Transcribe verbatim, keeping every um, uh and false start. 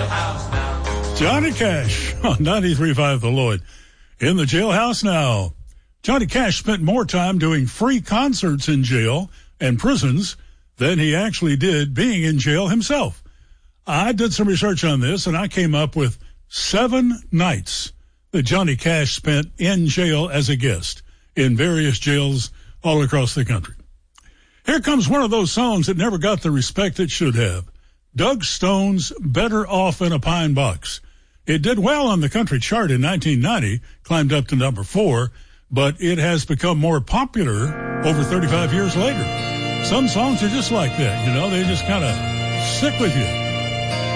jailhouse now. Johnny Cash on ninety-three point five The Lloyd. In the jailhouse now. Johnny Cash spent more time doing free concerts in jail and prisons than he actually did being in jail himself. I did some research on this, and I came up with seven nights that Johnny Cash spent in jail as a guest in various jails all across the country. Here comes one of those songs that never got the respect it should have. Doug Stone's Better Off in a Pine Box. It did well on the country chart in nineteen ninety, climbed up to number four, but it has become more popular over thirty-five years later. Some songs are just like that, you know, they just kind of stick with you.